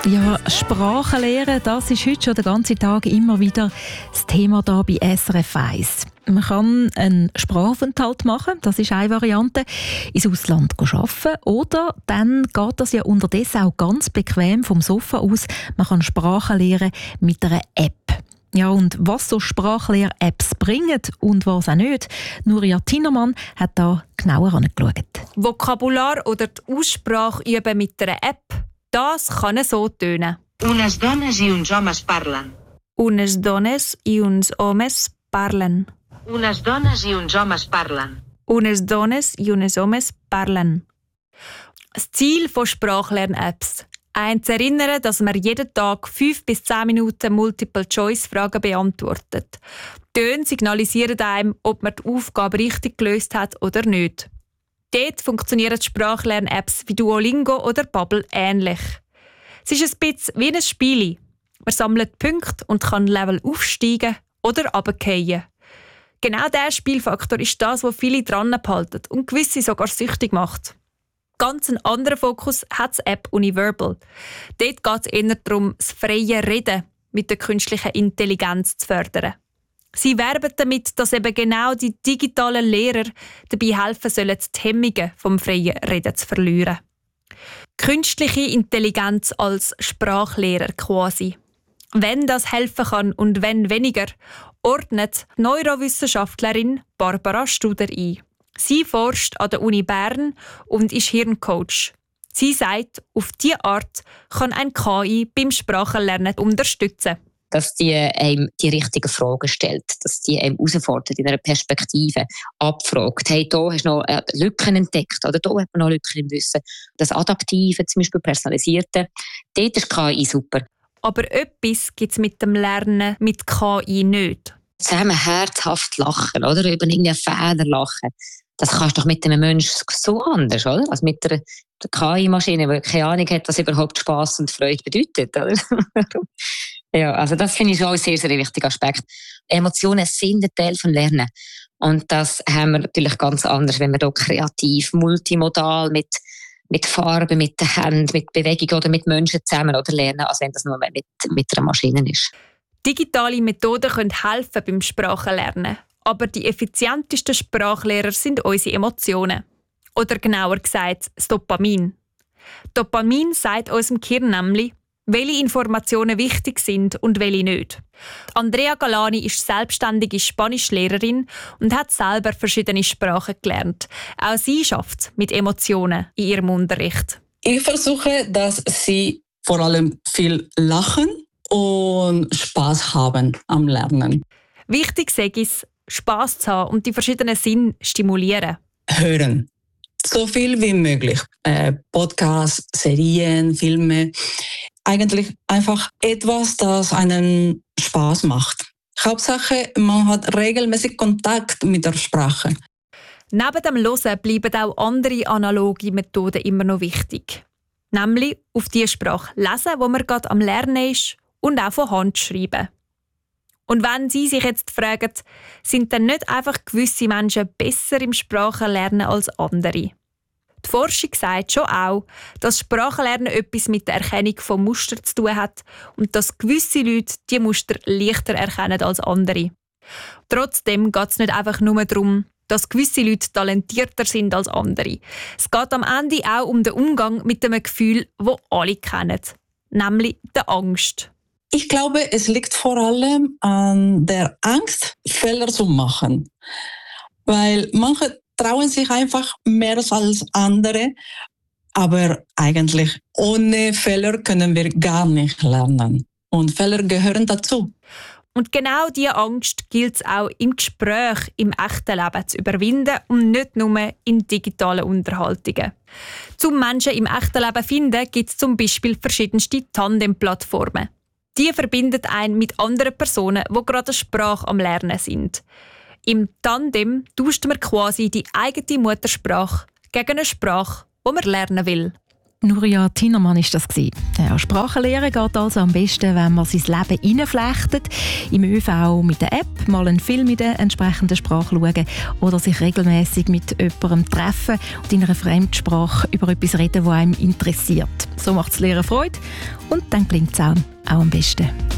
Ja, Sprachen lernen, das ist heute schon den ganzen Tag immer wieder das Thema hier bei SRF 1. Man kann einen Sprachaufenthalt machen, das ist eine Variante, ins Ausland arbeiten. Oder dann geht das ja unterdessen auch ganz bequem vom Sofa aus. Man kann Sprachen lernen mit einer App. Ja, und was so Sprachlehr-Apps bringen und was auch nicht, Nuria Tinermann hat da genauer angeschaut. Vokabular oder die Aussprache üben mit einer App, das kann so tönen. Unes dones i uns homes parlen. Unes dones i uns homes parlen. Unes dones i uns homes parlen. Unes dones i uns homes parlen. Das Ziel von Sprachlern-Apps: einen zu erinnern, dass man jeden Tag 5 bis 10 Minuten Multiple-Choice-Fragen beantwortet. Die Töne signalisieren einem, ob man die Aufgabe richtig gelöst hat oder nicht. Dort funktionieren die Sprachlern-Apps wie Duolingo oder Babbel ähnlich. Es ist ein bisschen wie ein Spiel. Man sammelt Punkte und kann Level aufsteigen oder runterfallen. Genau dieser Spielfaktor ist das, was viele dran behalten und gewisse sogar süchtig macht. Ganz einen anderen Fokus hat die App Univerbal. Dort geht es eher darum, das freie Reden mit der künstlichen Intelligenz zu fördern. Sie werben damit, dass eben genau die digitalen Lehrer dabei helfen sollen, die Hemmungen vom freien Reden zu verlieren. Künstliche Intelligenz als Sprachlehrer quasi. Wenn das helfen kann und wenn weniger, ordnet die Neurowissenschaftlerin Barbara Studer ein. Sie forscht an der Uni Bern und ist Hirncoach. Sie sagt, auf diese Art kann ein KI beim Sprachenlernen unterstützen. Dass die einem die richtigen Fragen stellt, dass die einem herausfordert, in einer Perspektive abfragt. Hey, da hast du noch Lücken entdeckt oder da hat man noch Lücken im Wissen. Das Adaptive, zum Beispiel Personalisierte, dort ist KI super. Aber etwas gibt es mit dem Lernen mit KI nicht. Zusammen herzhaft lachen, oder? Über irgendeinen Fehler lachen. Das kannst du doch mit einem Menschen so anders, oder? Als mit der KI-Maschine, die keine Ahnung hat, was überhaupt Spass und Freude bedeutet, oder? Ja, also das finde ich schon ein sehr, sehr wichtiger Aspekt. Emotionen sind ein Teil des Lernen. Und das haben wir natürlich ganz anders, wenn wir hier kreativ, multimodal, mit Farben, mit den Händen, mit Bewegung oder mit Menschen zusammen oder lernen, als wenn das nur mit einer Maschine ist. Digitale Methoden können helfen beim Sprachenlernen. Aber die effizientesten Sprachlehrer sind unsere Emotionen. Oder genauer gesagt, das Dopamin. Dopamin sagt unserem Gehirn nämlich, welche Informationen wichtig sind und welche nicht. Andrea Galani ist selbstständige Spanischlehrerin und hat selber verschiedene Sprachen gelernt. Auch sie schafft mit Emotionen in ihrem Unterricht. Ich versuche, dass sie vor allem viel lachen und Spaß haben am Lernen. Wichtig ist es, Spass zu haben und die verschiedenen Sinne stimulieren. Hören. So viel wie möglich. Podcasts, Serien, Filme. Eigentlich einfach etwas, das einen Spaß macht. Hauptsache, man hat regelmäßig Kontakt mit der Sprache. Neben dem Hören bleiben auch andere analoge Methoden immer noch wichtig. Nämlich auf die Sprache lesen, wo man gerade am Lernen ist, und auch von Hand schreiben. Und wenn Sie sich jetzt fragen, sind denn nicht einfach gewisse Menschen besser im Sprachenlernen als andere? Die Forschung sagt schon auch, dass Sprachenlernen etwas mit der Erkennung von Mustern zu tun hat und dass gewisse Leute diese Muster leichter erkennen als andere. Trotzdem geht es nicht einfach nur darum, dass gewisse Leute talentierter sind als andere. Es geht am Ende auch um den Umgang mit einem Gefühl, das alle kennen, nämlich der Angst. Ich glaube, es liegt vor allem an der Angst, Fehler zu machen. Weil manche trauen sich einfach mehr als andere. Aber eigentlich ohne Fehler können wir gar nicht lernen. Und Fehler gehören dazu. Und genau diese Angst gilt es auch im Gespräch, im echten Leben zu überwinden und nicht nur in digitalen Unterhaltungen. Zum Menschen im echten Leben finden gibt es zum Beispiel verschiedenste Tandem-Plattformen. Die verbindet einen mit anderen Personen, die gerade eine Sprache am Lernen sind. Im Tandem tauscht man quasi die eigene Muttersprache gegen eine Sprache, die man lernen will. Nuria Tinermann war das. Ja, Sprachenlehre geht also am besten, wenn man sein Leben hineinflechtet. Im ÖV mit der App, mal einen Film in der entsprechenden Sprache schauen oder sich regelmäßig mit jemandem treffen und in einer Fremdsprache über etwas reden, das einem interessiert. So macht das Lehren Freude und dann gelingt es auch am besten.